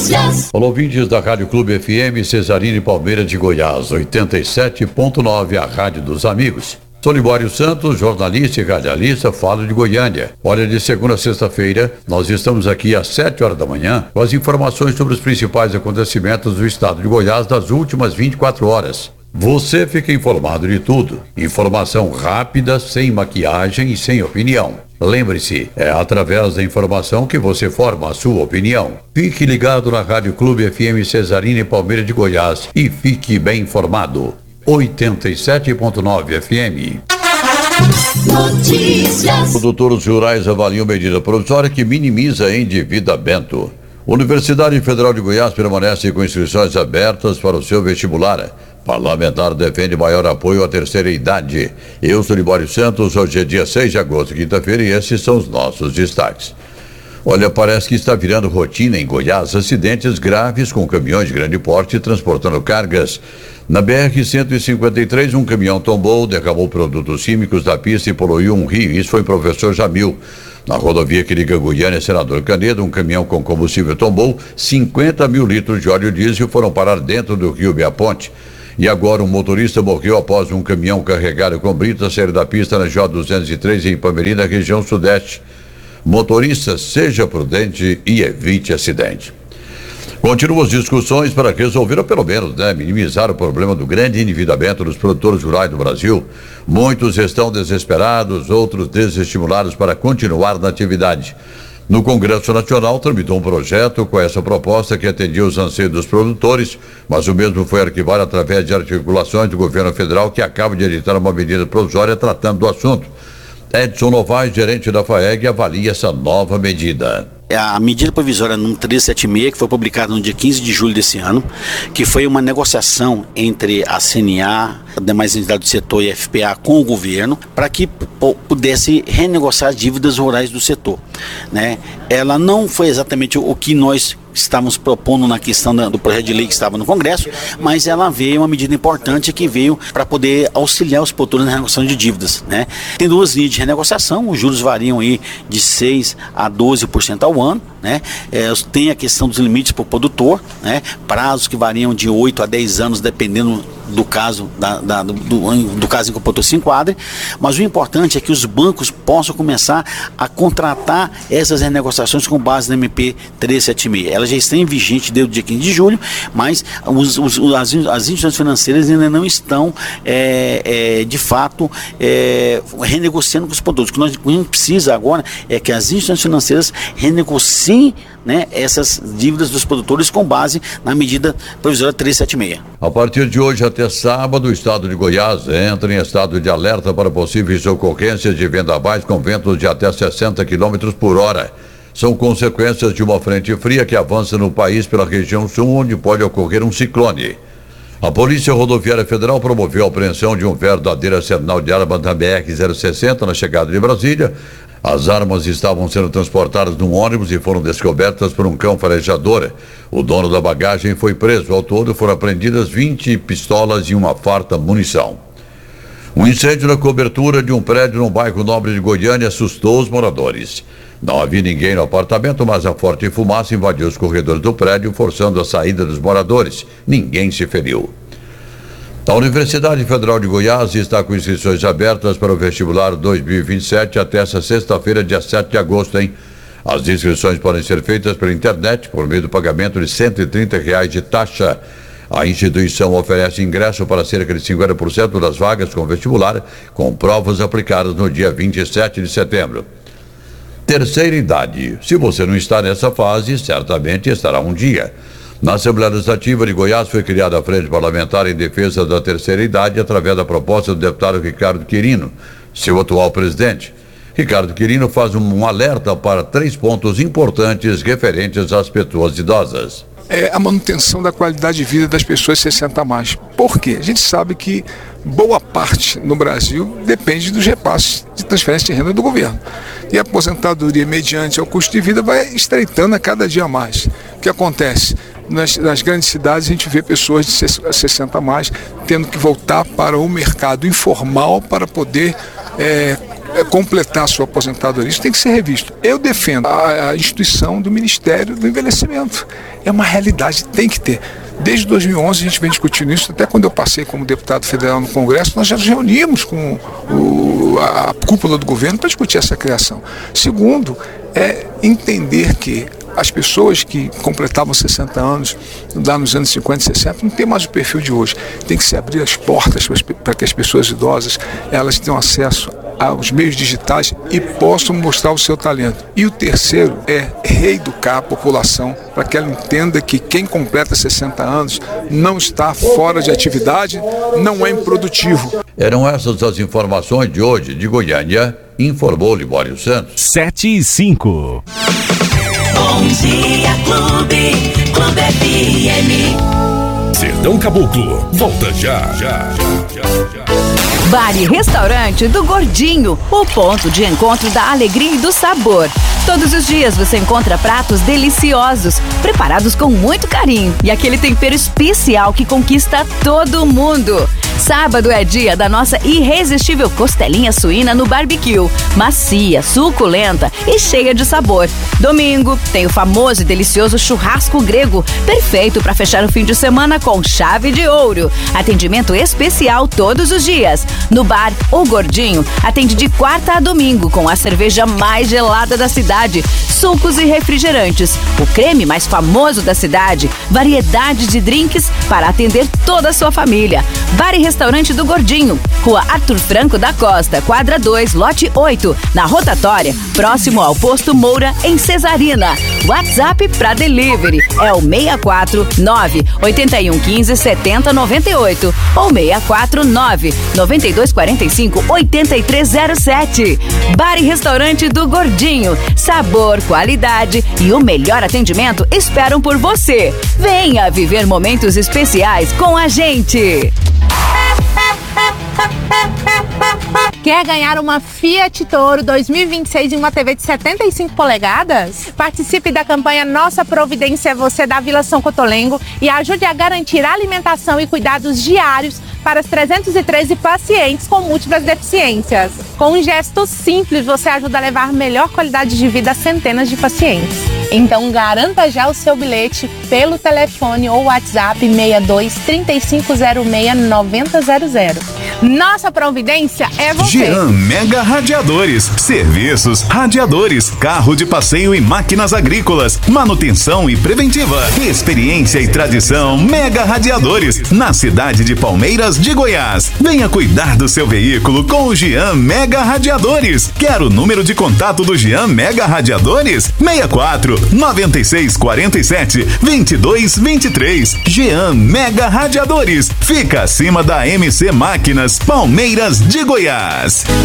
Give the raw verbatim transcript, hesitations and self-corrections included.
Notícias. Olá, ouvintes da Rádio Clube F M Cesarini Palmeira de Goiás, oitenta e sete ponto nove, a rádio dos amigos. Sou Libório Santos, jornalista e radialista, falo de Goiânia. Olha, de segunda a sexta-feira, nós estamos aqui às sete horas da manhã com as informações sobre os principais acontecimentos do estado de Goiás das últimas vinte e quatro horas. Você fica informado de tudo. Informação rápida, sem maquiagem e sem opinião. Lembre-se, é através da informação que você forma a sua opinião. Fique ligado na Rádio Clube F M Cesarini Palmeira de Goiás e fique bem informado. oitenta e sete ponto nove F M. Notícias. Produtores rurais avaliam medida provisória que minimiza endividamento. Universidade Federal de Goiás permanece com inscrições abertas para o seu vestibular. Parlamentar defende maior apoio à terceira idade. Eu sou Libório Santos, hoje é dia seis de agosto, quinta-feira, e esses são os nossos destaques. Olha, parece que está virando rotina em Goiás acidentes graves com caminhões de grande porte transportando cargas. Na B R cento e cinquenta e três, um caminhão tombou, derramou produtos químicos da pista e poluiu um rio. Isso foi o professor Jamil. Na rodovia que liga Goiânia e Senador Canedo, um caminhão com combustível tombou, cinquenta mil litros de óleo diesel foram parar dentro do rio Biaponte. E agora um motorista morreu após um caminhão carregado com brita sair da pista na J duzentos e três em Pameri, na região sudeste. Motorista, seja prudente e evite acidente. Continuam as discussões para resolver, ou pelo menos, né, minimizar o problema do grande endividamento dos produtores rurais do Brasil. Muitos estão desesperados, outros desestimulados para continuar na atividade. No Congresso Nacional, tramitou um projeto com essa proposta que atendia os anseios dos produtores, mas o mesmo foi arquivado através de articulações do governo federal, que acaba de editar uma medida provisória tratando do assunto. Edson Novaes, gerente da FAEG, avalia essa nova medida. A medida provisória número trezentos e setenta e seis, que foi publicada no dia quinze de julho desse ano, que foi uma negociação entre a C N A, demais entidades do setor e a F P A com o governo, para que pudesse renegociar as dívidas rurais do setor, né? Ela não foi exatamente o que nós estávamos propondo na questão do projeto de lei que estava no Congresso, mas ela veio, uma medida importante que veio para poder auxiliar os produtores na renegociação de dívidas, né? Tem duas linhas de renegociação, os juros variam aí de seis a doze por cento ao ano, né? É, tem a questão dos limites para o produtor, né? Prazos que variam de oito a dez anos, dependendo do caso da, da, do, do, do caso em que o produtor se enquadre, mas o importante é que os bancos possam começar a contratar essas renegociações com base na M P trezentos e setenta e seis. Ela já está em vigente desde o dia quinze de julho, mas os, os, as, as instituições financeiras ainda não estão é, é, de fato é, renegociando com os produtores. O que nós, a gente precisa agora é que as instituições financeiras renegociem, né, essas dívidas dos produtores com base na medida provisória trezentos e setenta e seis. A partir de hoje até sábado, o estado de Goiás entra em estado de alerta para possíveis ocorrências de vendavais com ventos de até sessenta quilômetros por hora. São consequências de uma frente fria que avança no país pela região sul, onde pode ocorrer um ciclone. A Polícia Rodoviária Federal promoveu a apreensão de um verdadeiro arsenal de armas na B R zero sessenta na chegada de Brasília. As armas estavam sendo transportadas num ônibus e foram descobertas por um cão farejador. O dono da bagagem foi preso. Ao todo foram apreendidas vinte pistolas e uma farta munição. Um incêndio na cobertura de um prédio no bairro Nobre de Goiânia assustou os moradores. Não havia ninguém no apartamento, mas a forte fumaça invadiu os corredores do prédio, forçando a saída dos moradores. Ninguém se feriu. A Universidade Federal de Goiás está com inscrições abertas para o vestibular dois mil e vinte e sete até essa sexta-feira, dia sete de agosto, hein? As inscrições podem ser feitas pela internet por meio do pagamento de cento e trinta reais de taxa. A instituição oferece ingresso para cerca de cinquenta por cento das vagas com vestibular, com provas aplicadas no dia vinte e sete de setembro. Terceira idade. Se você não está nessa fase, certamente estará um dia. Na Assembleia Legislativa de Goiás foi criada a Frente Parlamentar em Defesa da Terceira Idade através da proposta do deputado Ricardo Quirino, seu atual presidente. Ricardo Quirino faz um, um alerta para três pontos importantes referentes às pessoas idosas. É a manutenção da qualidade de vida das pessoas sessenta a mais. Por quê? A gente sabe que boa parte no Brasil depende dos repasses de transferência de renda do governo. E a aposentadoria, mediante ao custo de vida, vai estreitando a cada dia mais. O que acontece? Nas, nas grandes cidades, a gente vê pessoas de sessenta a mais tendo que voltar para o mercado informal para poder é, é, completar a sua aposentadoria, isso tem que ser revisto. Eu defendo a, a instituição do Ministério do Envelhecimento. É uma realidade, tem que ter. Desde dois mil e onze a gente vem discutindo isso, até quando eu passei como deputado federal no Congresso, nós já nos reunimos com o, a cúpula do governo para discutir essa criação. Segundo, é entender que as pessoas que completavam sessenta anos, lá nos anos cinquenta e sessenta, não tem mais o perfil de hoje. Tem que se abrir as portas para que as pessoas idosas elas tenham acesso aos meios digitais e possam mostrar o seu talento. E o terceiro é reeducar a população para que ela entenda que quem completa sessenta anos não está fora de atividade, não é improdutivo. Eram essas as informações de hoje de Goiânia, informou Libório Santos. sete e cinco. Bom dia, Clube, Clube F M. Sertão Caboclo, volta já, já, já, já, já. Bar e Restaurante do Gordinho, o ponto de encontro da alegria e do sabor. Todos os dias você encontra pratos deliciosos, preparados com muito carinho e aquele tempero especial que conquista todo mundo. Sábado é dia da nossa irresistível costelinha suína no barbecue, macia, suculenta e cheia de sabor. Domingo tem o famoso e delicioso churrasco grego, perfeito para fechar o fim de semana com chave de ouro. Atendimento especial todos os dias. No bar O Gordinho, atende de quarta a domingo com a cerveja mais gelada da cidade, sucos e refrigerantes, o creme mais famoso da cidade, variedade de drinks para atender toda a sua família. Bar e Restaurante do Gordinho, Rua Arthur Franco da Costa, quadra dois, lote oito, na Rotatória, próximo ao Posto Moura, em Cesarina. WhatsApp para delivery é o seis quatro nove, oito um um cinco, sete zero nove oito ou seis quatro nove, nove dois quatro cinco, oito três zero sete. Bar e Restaurante do Gordinho, sabor, qualidade e o melhor atendimento esperam por você. Venha viver momentos especiais com a gente. Quer ganhar uma Fiat Toro dois mil e vinte e seis em uma T V de setenta e cinco polegadas? Participe da campanha Nossa Providência é Você da Vila São Cotolengo e ajude a garantir alimentação e cuidados diários para os trezentos e treze pacientes com múltiplas deficiências. Com um gesto simples, você ajuda a levar melhor qualidade de vida a centenas de pacientes. Então garanta já o seu bilhete pelo telefone ou WhatsApp seis dois, três cinco zero seis, nove zero zero zero. Nossa Providência é você. Jean Mega Radiadores. Serviços, radiadores, carro de passeio e máquinas agrícolas, manutenção e preventiva. Experiência e tradição Mega Radiadores, na cidade de Palmeiras de Goiás. Venha cuidar do seu veículo com o Jean Mega Radiadores. Quer o número de contato do Jean Mega Radiadores? seis quatro nove seis quatro sete, dois dois dois três. Jean Mega Radiadores. Fica acima da M C Máquinas, Palmeiras de Goiás.